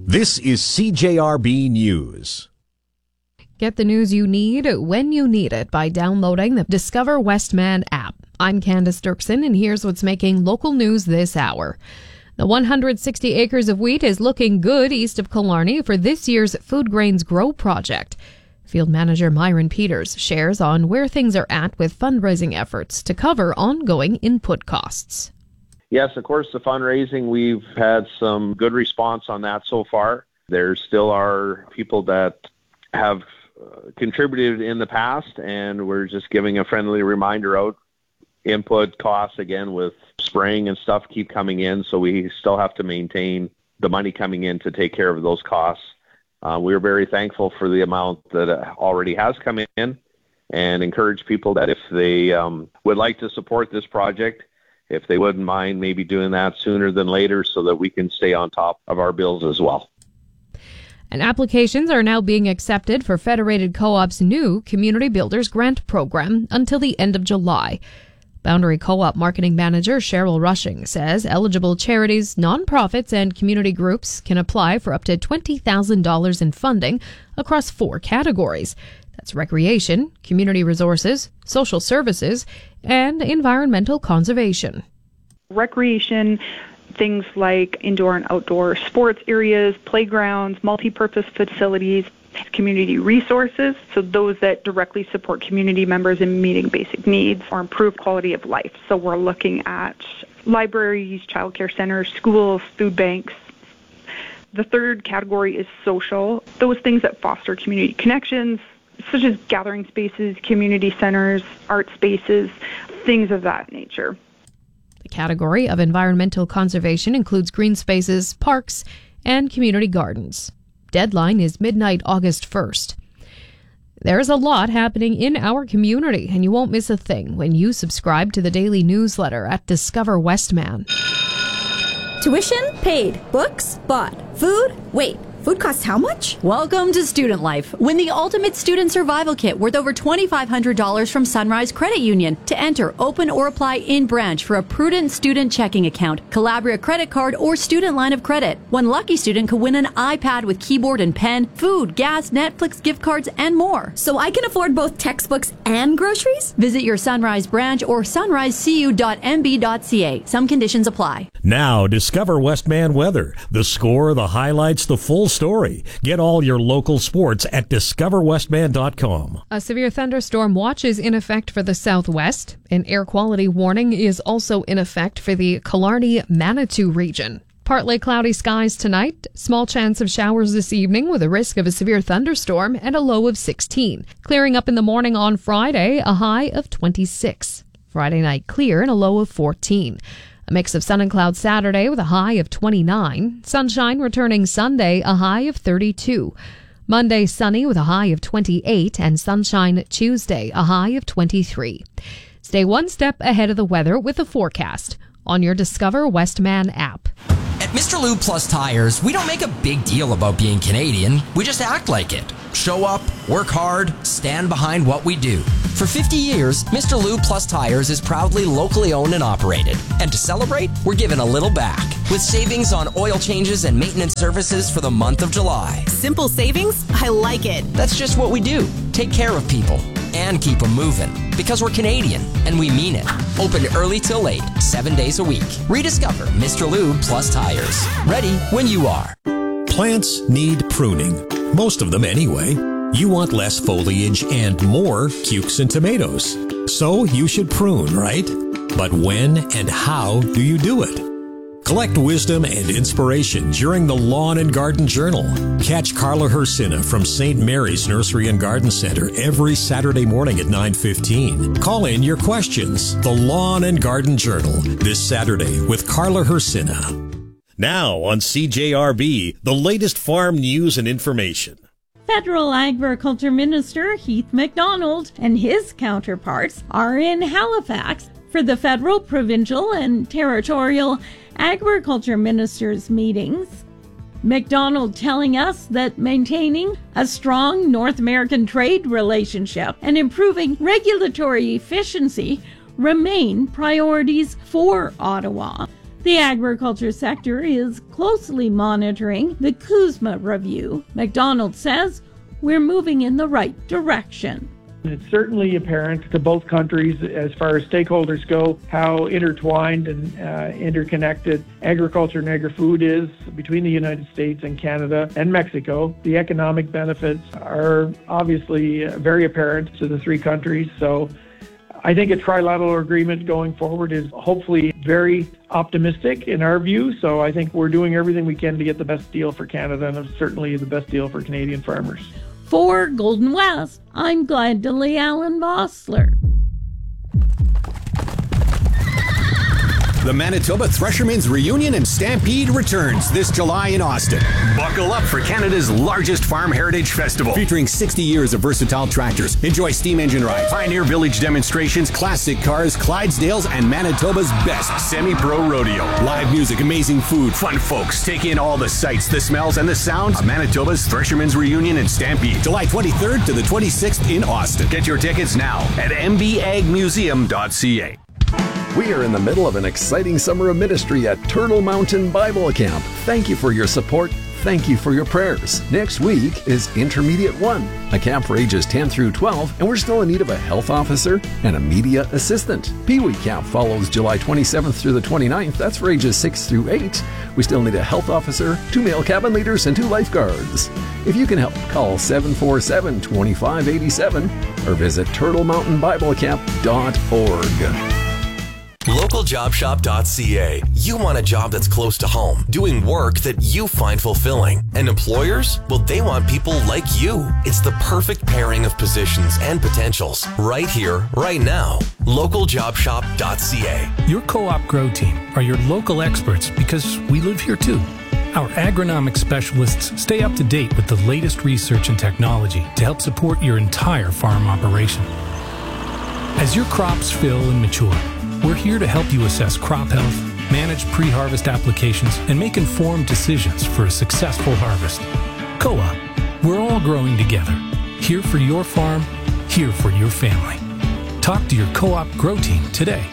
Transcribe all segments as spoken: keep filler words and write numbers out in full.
This is C J R B News. Get the news you need when you need it by downloading the Discover Westman app. I'm Candace Dirksen, and here's what's making local news this hour. The one hundred sixty acres of wheat is looking good east of Killarney for this year's Food Grains Grow project. Field manager Myron Peters shares on where things are at with fundraising efforts to cover ongoing input costs. Yes, of course, the fundraising, we've had some good response on that so far. There still are people that have uh, contributed in the past, and we're just giving a friendly reminder out. Input costs, again, with spraying and stuff keep coming in, so we still have to maintain the money coming in to take care of those costs. Uh, we're very thankful for the amount that already has come in, and encourage people that if they um, would like to support this project, if they wouldn't mind maybe doing that sooner than later so that we can stay on top of our bills as well. And applications are now being accepted for Federated Co-op's new Community Builders Grant program until the end of July. Boundary Co-op Marketing Manager Cheryl Rushing says eligible charities, nonprofits, and community groups can apply for up to twenty thousand dollars in funding across four categories. That's recreation, community resources, social services, and environmental conservation. Recreation, things like indoor and outdoor sports areas, playgrounds, multi-purpose facilities, community resources, so those that directly support community members in meeting basic needs or improve quality of life. So we're looking at libraries, childcare centers, schools, food banks. The third category is social, those things that foster community connections, such as gathering spaces, community centers, art spaces, things of that nature. The category of environmental conservation includes green spaces, parks, and community gardens. Deadline is midnight August first. There's a lot happening in our community, and you won't miss a thing when you subscribe to the daily newsletter at Discover Westman. Tuition paid. Books bought. Food? Wait. Food costs how much? Welcome to Student Life. Win the ultimate student survival kit worth over twenty-five hundred dollars from Sunrise Credit Union. To enter, open or apply in branch for a prudent student checking account, Calabria credit card, or student line of credit. One lucky student could win an iPad with keyboard and pen, food, gas, Netflix gift cards, and more. So I can afford both textbooks and groceries? Visit your Sunrise branch or sunrise c u dot m b dot c a. Some conditions apply. Now, Discover Westman weather. The score, the highlights, the full story. Get all your local sports at discover westman dot com. A severe thunderstorm watch is in effect for the southwest. An air quality warning is also in effect for the Killarney-Manitou region. Partly cloudy skies tonight, small chance of showers this evening with a risk of a severe thunderstorm and a low of sixteen. Clearing up in the morning on Friday, a high of twenty-six. Friday night clear and a low of fourteen. A mix of sun and clouds Saturday with a high of twenty-nine. Sunshine returning Sunday, a high of thirty-two. Monday sunny with a high of twenty-eight, and sunshine Tuesday, a high of twenty-three. Stay one step ahead of the weather with the forecast on your Discover Westman app. At Mister Lube Plus Tires, we don't make a big deal about being Canadian. We just act like it. Show up, work hard, stand behind what we do. For fifty years, Mister Lube Plus Tires is proudly locally owned and operated. And to celebrate, we're giving a little back with savings on oil changes and maintenance services for the month of July. Simple savings? I like it. That's just what we do. Take care of people and keep them moving. Because we're Canadian, and we mean it. Open early till late, seven days a week. Rediscover Mister Lube Plus Tires. Ready when you are. Plants need pruning. Most of them anyway. You want less foliage and more cukes and tomatoes. So you should prune, right? But when and how do you do it? Collect wisdom and inspiration during the Lawn and Garden Journal. Catch Carla Hersina from Saint Mary's Nursery and Garden Center every Saturday morning at nine fifteen. Call in your questions. The Lawn and Garden Journal this Saturday with Carla Hersina. Now on C J R B, the latest farm news and information. Federal Agriculture Minister Heath MacDonald and his counterparts are in Halifax for the federal, provincial, and territorial agriculture ministers' meetings. MacDonald telling us that maintaining a strong North American trade relationship and improving regulatory efficiency remain priorities for Ottawa. The agriculture sector is closely monitoring the CUSMA review. McDonald says we're moving in the right direction. It's certainly apparent to both countries as far as stakeholders go how intertwined and uh, interconnected agriculture and agri-food is between the United States and Canada and Mexico. The economic benefits are obviously uh, very apparent to the three countries. So I think a trilateral agreement going forward is hopefully very optimistic in our view. So I think we're doing everything we can to get the best deal for Canada and certainly the best deal for Canadian farmers. For Golden West, I'm Gladly Allen Bossler. The Manitoba Threshermen's Reunion and Stampede returns this July in Austin. Buckle up for Canada's largest farm heritage festival. Featuring sixty years of versatile tractors. Enjoy steam engine rides, Pioneer Village demonstrations, classic cars, Clydesdales, and Manitoba's best semi-pro rodeo. Live music, amazing food, fun folks. Take in all the sights, the smells, and the sounds of Manitoba's Threshermen's Reunion and Stampede. July twenty-third to the twenty-sixth in Austin. Get your tickets now at m b ag museum dot c a. We are in the middle of an exciting summer of ministry at Turtle Mountain Bible Camp. Thank you for your support. Thank you for your prayers. Next week is Intermediate one, a camp for ages ten through twelve, and we're still in need of a health officer and a media assistant. Pee Wee Camp follows July twenty-seventh through the twenty-ninth. That's for ages six through eight. We still need a health officer, two male cabin leaders, and two lifeguards. If you can help, call seven four seven, two five eight seven or visit turtle mountain bible camp dot org. local job shop dot c a. You want a job that's close to home, doing work that you find fulfilling. And employers? Well, they want people like you. It's the perfect pairing of positions and potentials. Right here, right now. local job shop dot c a. Your Co-op Grow Team are your local experts because we live here too. Our agronomic specialists stay up to date with the latest research and technology to help support your entire farm operation. As your crops fill and mature, we're here to help you assess crop health, manage pre-harvest applications, and make informed decisions for a successful harvest. Co-op, we're all growing together. Here for your farm, here for your family. Talk to your Co-op Grow Team today.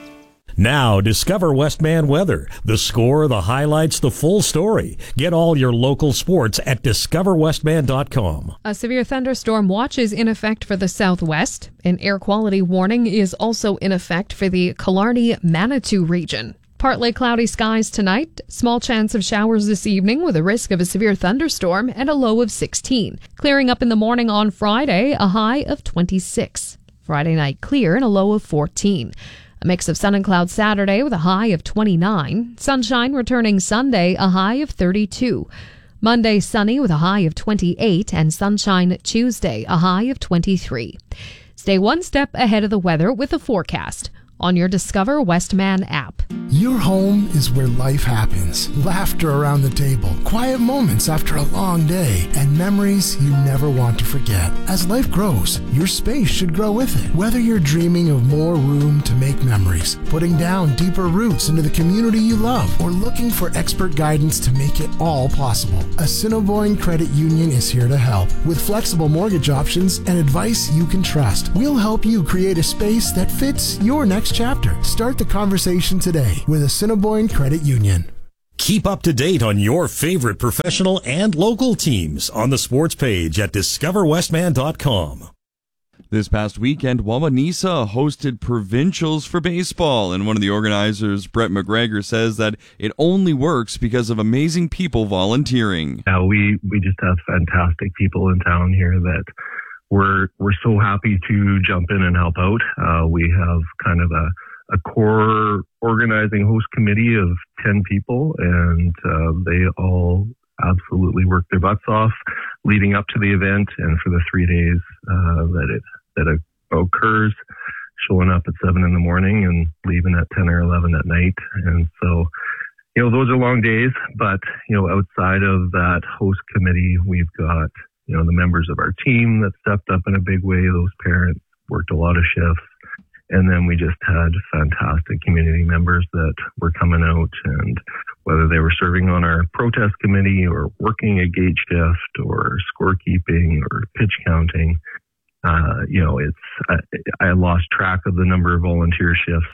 Now, discover Westman Weather. The score, the highlights, the full story. Get all your local sports at discover westman dot com. A severe thunderstorm watch is in effect for the southwest. An air quality warning is also in effect for the Killarney-Manitou region. Partly cloudy skies tonight. Small chance of showers this evening with a risk of a severe thunderstorm and a low of sixteen. Clearing up in the morning on Friday, a high of twenty-six. Friday night clear and a low of fourteen. A mix of sun and clouds Saturday with a high of twenty-nine. Sunshine returning Sunday, a high of thirty-two. Monday sunny with a high of twenty-eight, and sunshine Tuesday, a high of twenty-three. Stay one step ahead of the weather with a forecast on your Discover Westman app. Your home is where life happens. Laughter around the table, quiet moments after a long day, and memories you never want to forget. As life grows, your space should grow with it. Whether you're dreaming of more room to make memories, putting down deeper roots into the community you love, or looking for expert guidance to make it all possible, Assiniboine Credit Union is here to help. With flexible mortgage options and advice you can trust, we'll help you create a space that fits your next chapter. Start the conversation today with Assiniboine Credit Union. Keep up to date on your favorite professional and local teams on the sports page at discover westman dot com. This past weekend, Wawanesa hosted provincials for baseball, and one of the organizers, Brett McGregor, says that it only works because of amazing people volunteering. Yeah, we, we just have fantastic people in town here that We're we're so happy to jump in and help out. Uh, we have kind of a, a core organizing host committee of ten people, and uh, they all absolutely work their butts off leading up to the event and for the three days uh, that it that it occurs, showing up at seven in the morning and leaving at ten or eleven at night. And so, you know, those are long days, but, you know, outside of that host committee, we've got, you know, the members of our team that stepped up in a big way. Those parents worked a lot of shifts. And then we just had fantastic community members that were coming out, and whether they were serving on our protest committee or working a gate shift or scorekeeping or pitch counting, uh, you know, it's, I, I lost track of the number of volunteer shifts.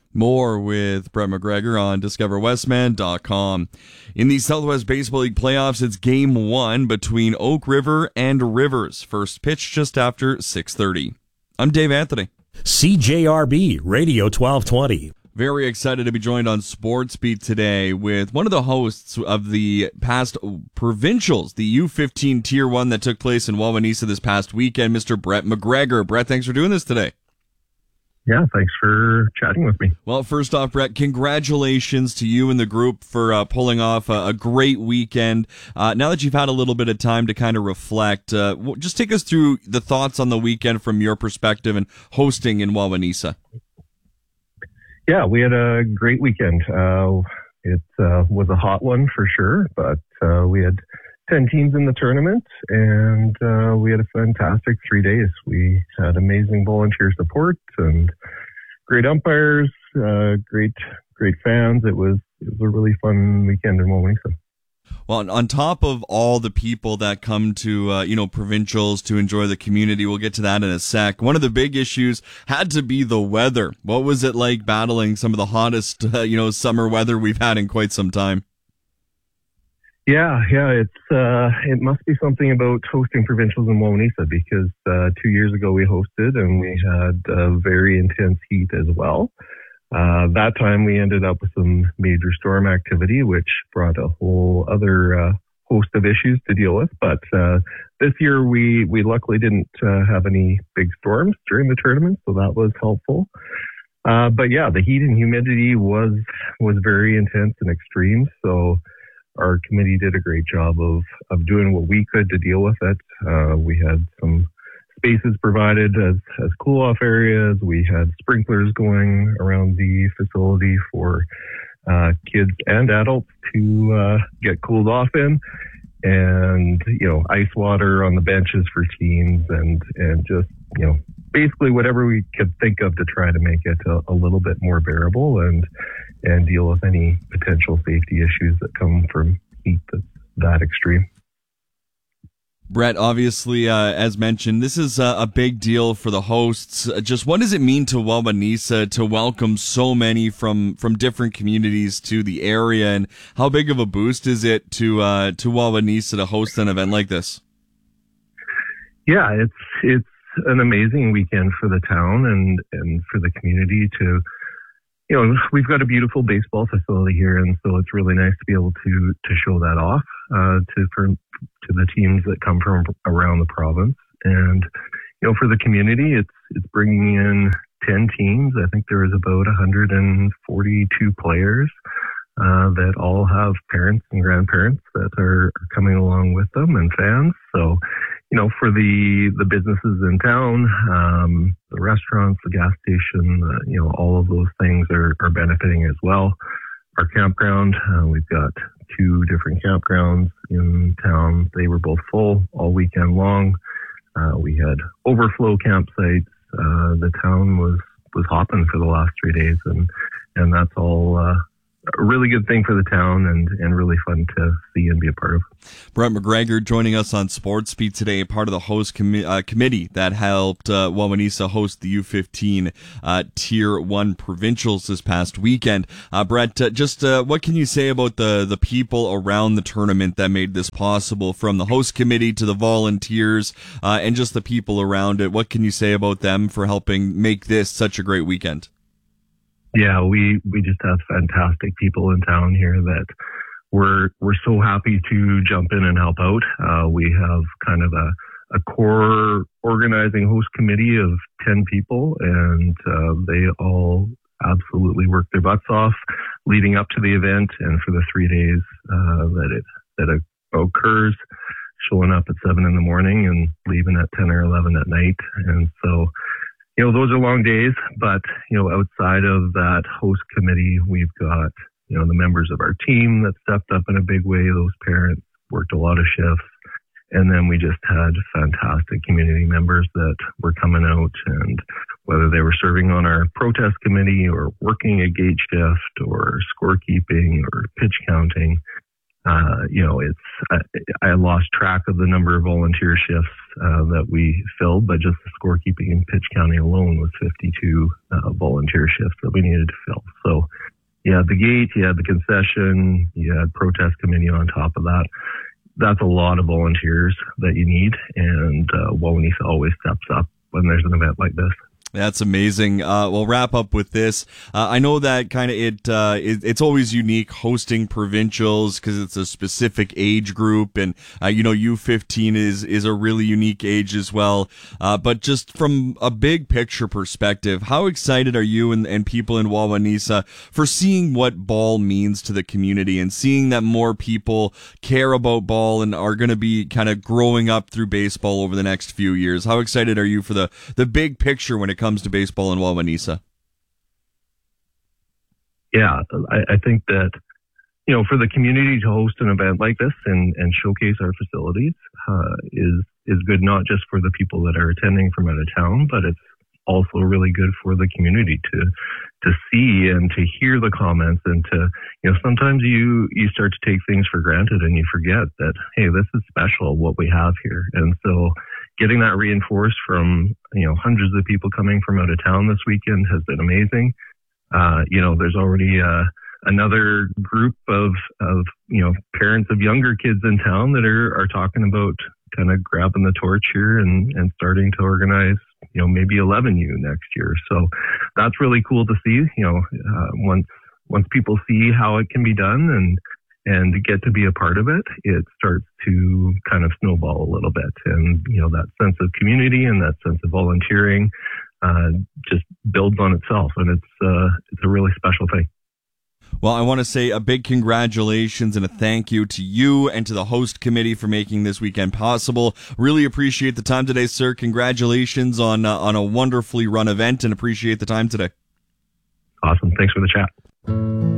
More with Brett McGregor on discover westman dot com. In the Southwest Baseball League playoffs, it's game one between Oak River and Rivers. First pitch just after six thirty. I'm Dave Anthony. C J R B Radio twelve twenty. Very excited to be joined on Sports Beat today with one of the hosts of the past provincials, the U fifteen Tier one that took place in Wawaniisa this past weekend, Mister Brett McGregor. Brett, thanks for doing this today. Yeah, thanks for chatting with me. Well, first off, Brett, congratulations to you and the group for uh, pulling off a, a great weekend. Uh, now that you've had a little bit of time to kind of reflect, uh, just take us through the thoughts on the weekend from your perspective and hosting in Wawaniisa. Yeah, we had a great weekend. Uh, it uh, was a hot one for sure, but uh, we had ten teams in the tournament, and uh, we had a fantastic three days. We had amazing volunteer support and great umpires, uh, great great fans. It was it was a really fun weekend in Wawaniisa. Well, on top of all the people that come to, uh, you know, provincials to enjoy the community, we'll get to that in a sec. One of the big issues had to be the weather. What was it like battling some of the hottest, uh, you know, summer weather we've had in quite some time? Yeah, yeah, it's uh, it must be something about hosting provincials in Wawaniisa, because uh, two years ago we hosted and we had uh, very intense heat as well. Uh, that time we ended up with some major storm activity, which brought a whole other uh, host of issues to deal with. But uh, this year we, we luckily didn't uh, have any big storms during the tournament, so that was helpful. Uh, but yeah, the heat and humidity was was very intense and extreme. So our committee did a great job of, of doing what we could to deal with it. Uh, we had some spaces provided as, as cool-off areas. We had sprinklers going around the facility for uh, kids and adults to uh, get cooled off in, and, you know, ice water on the benches for teams, and, and just, you know, basically whatever we could think of to try to make it a, a little bit more bearable and and deal with any potential safety issues that come from heat that's that extreme. Brett, obviously, uh, as mentioned, this is uh, a big deal for the hosts. Uh, just what does it mean to Wawaniisa to welcome so many from, from different communities to the area, and how big of a boost is it to uh, to Wawaniisa to host an event like this? Yeah, it's it's an amazing weekend for the town and, and for the community to, you know, we've got a beautiful baseball facility here, and so it's really nice to be able to to show that off uh, to for to the teams that come from around the province. And, you know, for the community, it's it's bringing in ten teams. I think there is about one hundred forty-two players uh, that all have parents and grandparents that are coming along with them, and fans. So, you know, for the, the businesses in town, um, the restaurants, the gas station, uh, you know, all of those things are, are benefiting as well. Our campground, uh, we've got two different campgrounds in town. They were both full all weekend long. Uh, we had overflow campsites. Uh, the town was, was hopping for the last three days, and, and that's all, uh, a really good thing for the town, and, and really fun to see and be a part of. Brett McGregor joining us on Sports Beat today, part of the host com- uh, committee that helped uh, Wawaniisa host the U fifteen uh, Tier one provincials this past weekend. Uh, Brett, uh, just uh, what can you say about the, the people around the tournament that made this possible, from the host committee to the volunteers uh, and just the people around it? What can you say about them for helping make this such a great weekend? Yeah, we, we just have fantastic people in town here that we're we're so happy to jump in and help out. Uh, we have kind of a, a core organizing host committee of ten people, and uh, they all absolutely work their butts off leading up to the event and for the three days uh, that it that it occurs, showing up at seven in the morning and leaving at ten or eleven at night. And so, you know, those are long days, but, you know, outside of that host committee, we've got, you know, the members of our team that stepped up in a big way. Those parents worked a lot of shifts. And then we just had fantastic community members that were coming out, and whether they were serving on our protest committee or working a gate shift or scorekeeping or pitch counting, uh, you know, it's, I, I lost track of the number of volunteer shifts uh, that we filled, but just the scorekeeping in Pitch County alone was fifty-two uh, volunteer shifts that we needed to fill. So you had the gate, you had the concession, you had protest committee on top of that. That's a lot of volunteers that you need, and uh, Wawanesa always steps up when there's an event like this. That's amazing. Uh, we'll wrap up with this. Uh, I know that kind of it, uh, it, it's always unique hosting provincials because it's a specific age group, and uh, you know, U fifteen is is a really unique age as well. Uh, but just from a big picture perspective, how excited are you and, and people in Wawanesa for seeing what ball means to the community and seeing that more people care about ball and are going to be kind of growing up through baseball over the next few years? How excited are you for the the big picture when it comes to baseball in Wawanesa? Yeah, I, I think that, you know, for the community to host an event like this and, and showcase our facilities uh, is is good, not just for the people that are attending from out of town, but it's also really good for the community to to see and to hear the comments and to, you know, sometimes you you start to take things for granted and you forget that, hey, this is special what we have here. And so getting that reinforced from, you know, hundreds of people coming from out of town this weekend has been amazing. Uh, you know, there's already uh, another group of, of, you know, parents of younger kids in town that are, are talking about kind of grabbing the torch here and, and starting to organize, you know, maybe eleven U next year. So that's really cool to see, you know, uh, once, once people see how it can be done and, and get to be a part of it, it starts to kind of snowball a little bit. And, you know, that sense of community and that sense of volunteering uh, just builds on itself. And it's, uh, it's a really special thing. Well, I want to say a big congratulations and a thank you to you and to the host committee for making this weekend possible. Really appreciate the time today, sir. Congratulations on, uh, on a wonderfully run event and appreciate the time today. Awesome. Thanks for the chat.